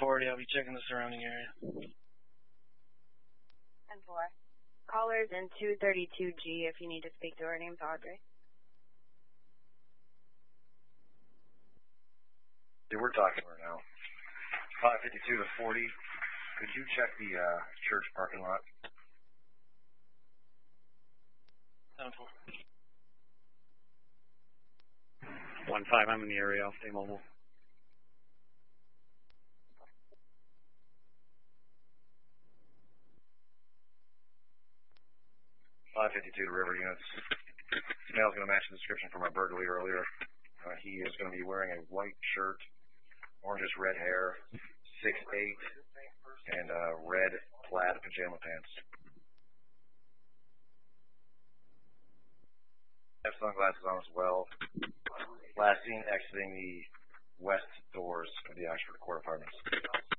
1040, I'll be checking the surrounding area. 10-4. Callers in 232G if you need to speak to her. Name's Audrey. Yeah, we're talking right now. 552 to 40. Could you check the church parking lot? 10-4. 1-5, I'm in the area. I'll stay mobile. .552 to River units. Male's going to match the description from our burglary earlier. He is going to be wearing a white shirt, orangish red hair, 6'8", and red plaid pajama pants. Have sunglasses on as well. Last seen exiting the west doors of the Ashford Court Apartments.